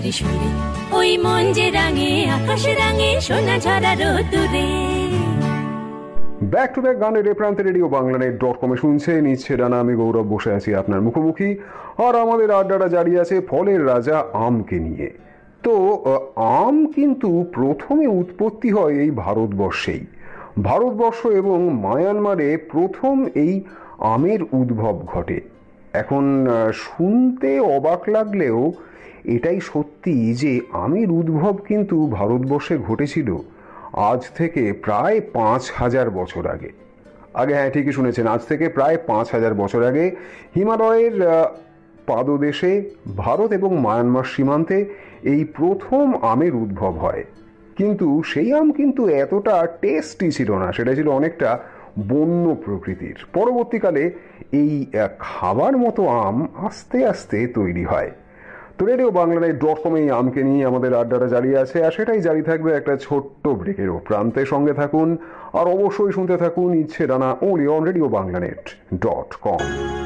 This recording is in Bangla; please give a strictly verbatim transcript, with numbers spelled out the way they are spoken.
ত্রিশূলে ওই মন যে রাঙে আকাশ রাঙে সোনা ঝরা রোদ্দুরে। ব্যাক টু ব্যাক গানের এ প্রান্তে রেডিও বাংলানেট ডট কমে শুনছে নিচ্ছে ডানা। আমি গৌরব বসে আছি আপনার মুখোমুখি, আর আমাদের আড্ডাটা জারি আছে ফলের রাজা আমকে নিয়ে। তো আম কিন্তু প্রথমে উৎপত্তি হয় এই ভারতবর্ষেই। ভারতবর্ষ এবং মায়ানমারে প্রথম এই আমের উদ্ভব ঘটে। এখন শুনতে অবাক লাগলেও এটাই সত্যি যে আমের উদ্ভব কিন্তু ভারতবর্ষে ঘটেছিল আজ থেকে প্রায় পাঁচ হাজার বছর আগে। আগে হ্যাঁ, ঠিকই শুনেছেন, আজ থেকে প্রায় পাঁচ হাজার বছর আগে হিমালয়ের পাদদেশে ভারত এবং মায়ানমার সীমান্তে এই প্রথম আমের উদ্ভব হয়। কিন্তু সেই আম কিন্তু এতটা টেস্টি ছিল না, সেটা ছিল অনেকটা বন্য প্রকৃতির। পরবর্তীকালে এই খাবার মতো আম আস্তে আস্তে তৈরি হয়। তো রেডিও বাংলানেট ডট কমে এই আমকে নিয়ে আমাদের আড্ডাটা জারি আছে, আর সেটাই জারি থাকবে একটা ছোট্ট ব্রেকেরও। প্রান্তের সঙ্গে থাকুন আর অবশ্যই শুনতে থাকুন ইচ্ছে ডানা, only on radio বাংলানেট dot com.